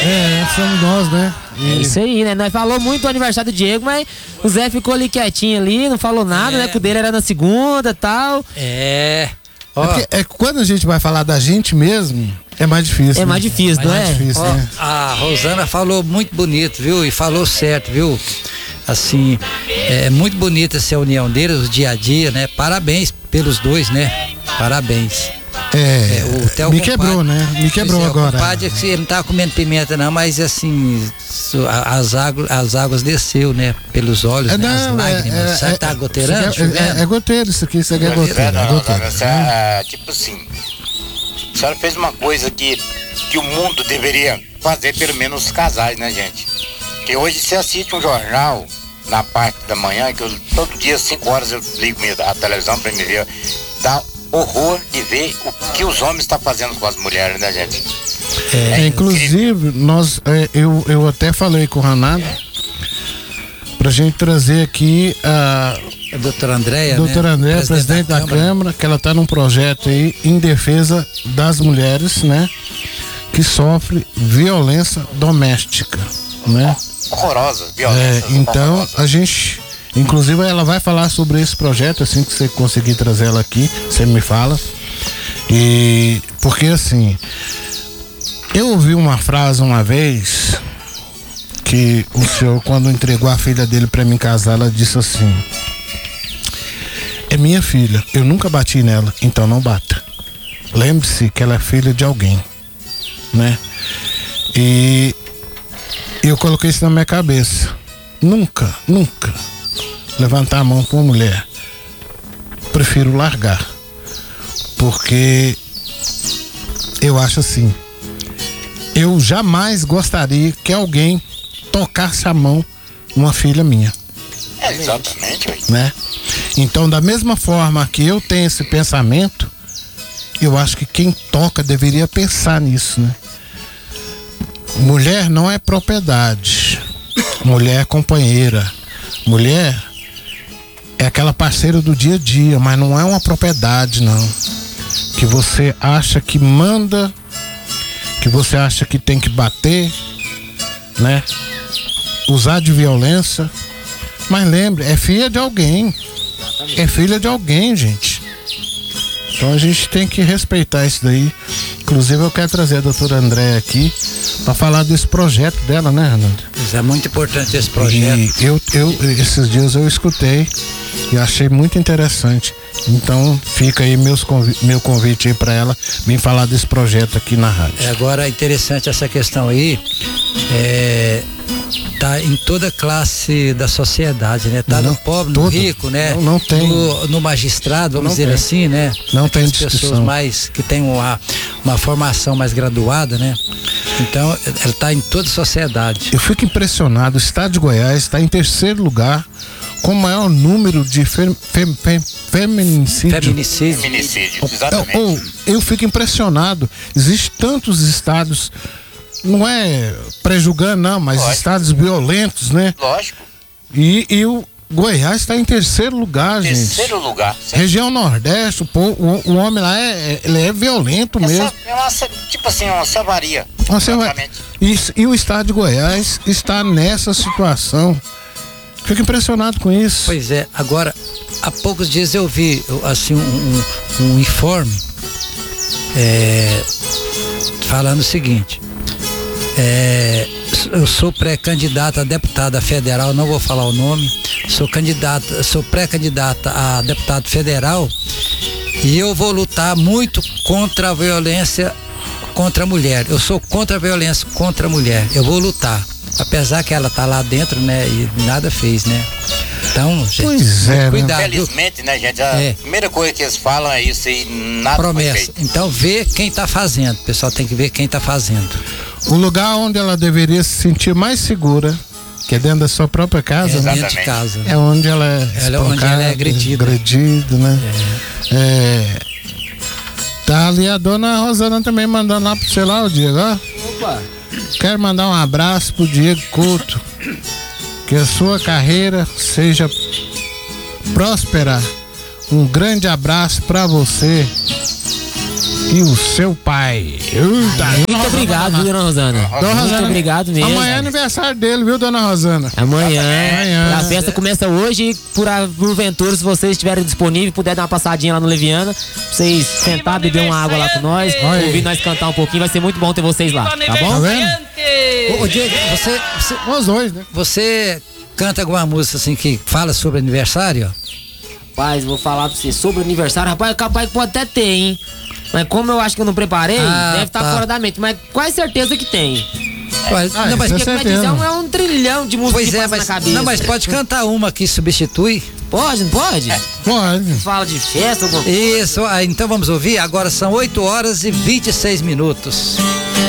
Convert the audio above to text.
Somos nós, né? É isso aí, né? Nós falou muito do aniversário do Diego, mas o Zé ficou ali quietinho ali, não falou nada, né? Que o dele era na segunda e tal. Quando a gente vai falar da gente mesmo, é mais difícil. É mais difícil, não é? Mais difícil, né? A Rosana falou muito bonito, viu? E falou certo, viu? Assim, é muito bonita essa união deles, o dia a dia, né? Parabéns pelos dois, né? Parabéns. Me quebrou, né? Me quebrou agora. O compadre, ele não tava comendo pimenta não, mas assim, as águas desceu, né? Pelos olhos, né? As lágrimas. Sabe, tá goteirando? É goteiro isso aqui, isso aqui é goteiro. Tipo assim, a senhora fez uma coisa que o mundo deveria fazer, pelo menos os casais, né, gente? Que hoje você assiste um jornal na parte da manhã, que todo dia, 5 horas, eu ligo a televisão pra me ver, dá horror de ver o que os homens estão fazendo com as mulheres, né, gente? Inclusive, eu até falei com o Renato pra gente trazer aqui a doutora Andréia, né? Presidente da Câmara, que ela tá num projeto aí em defesa das mulheres, né? Que sofrem violência doméstica, né? Horrorosa, violência. Então, a gente... Inclusive, ela vai falar sobre esse projeto, assim que você conseguir trazer ela aqui, você me fala. E... Porque, assim... Eu ouvi uma frase uma vez... Que o senhor, quando entregou a filha dele pra mim casar, ela disse assim... É minha filha, eu nunca bati nela, então não bata. Lembre-se que ela é filha de alguém, né? E eu coloquei isso na minha cabeça. Nunca levantar a mão com uma mulher. Prefiro largar. Porque eu acho assim, eu jamais gostaria que alguém tocasse a mão numa filha minha. Exatamente. Né? Então, da mesma forma que eu tenho esse pensamento, eu acho que quem toca deveria pensar nisso, né? Mulher não é propriedade. Mulher é companheira. Mulher é aquela parceira do dia a dia, mas não é uma propriedade, não. Que você acha que manda, que você acha que tem que bater, né? Usar de violência. Mas lembre, é filha de alguém. É filha de alguém, gente. Então a gente tem que respeitar isso daí. Inclusive eu quero trazer a doutora Andréia aqui para falar desse projeto dela, né, Renato? É muito importante esse projeto. E eu esses dias eu escutei e achei muito interessante. Então fica aí meu convite aí para ela vir falar desse projeto aqui na rádio. Agora é interessante essa questão aí. Tá em toda classe da sociedade, né? Tá no pobre, no rico, né? Não tem. No magistrado, vamos dizer assim, né? Não tem discussão. Pessoas mais que têm uma formação mais graduada, né? Então, ela tá em toda a sociedade. Eu fico impressionado, o estado de Goiás está em 3º lugar com o maior número de feminicídio. Feminicídio, exatamente. Eu fico impressionado. Existem tantos estados, não é prejulgando não, mas lógico, estados violentos, né? Lógico. E o Goiás está em 3º lugar, gente. 3º lugar. Sim. Região Nordeste, o homem lá ele é violento mesmo. Tipo assim, uma selvaria. E o estado de Goiás está nessa situação. Fico impressionado com isso. Pois é, agora, há poucos dias eu vi assim um informe falando o seguinte. Eu sou pré-candidata a deputada federal, não vou falar o nome, sou pré-candidata a deputado federal e eu vou lutar muito contra a violência contra a mulher. Eu sou contra a violência contra a mulher, eu vou lutar, apesar que ela tá lá dentro, né, e nada fez, né? Então, gente, pois é, cuidado. Infelizmente, né, gente? A primeira coisa que eles falam é isso aí, nada promessa. Foi feito. Então, vê quem tá fazendo. O pessoal tem que ver quem tá fazendo. O lugar onde ela deveria se sentir mais segura, que é dentro da sua própria casa, né? Dentro de casa. É onde ela é onde ela é agredida. Né? Tá ali a dona Rosana também mandando lá pro você lá, o Diego, ó. Opa! Quero mandar um abraço pro Diego Couto. Que a sua carreira seja próspera. Um grande abraço para você. e o seu pai. Muito obrigado, viu, dona Rosana? Muito obrigado mesmo. Amanhã é aniversário dele, viu, dona Rosana? Amanhã. Amanhã. A festa começa hoje. Porventura, se vocês estiverem disponíveis, puder dar uma passadinha lá no Leviana, vocês sentar, beber uma água lá com nós, ouvir nós cantar um pouquinho, vai ser muito bom ter vocês lá, tá bom? Tá vendo? Ô, Diego, Os dois, né? você canta alguma música assim que fala sobre aniversário? Rapaz, vou falar pra você sobre o aniversário. Rapaz, capaz que pode até ter, hein? Mas como eu acho que eu não preparei, deve estar fora da mente. Mas quase certeza que tem. Não, mas isso é certeza. É um trilhão de música que passa na cabeça. Não, mas pode cantar uma que substitui. Pode, não pode? Pode. Fala de festa, alguma coisa. Isso, então vamos ouvir. Agora são 8 horas e 26 minutos.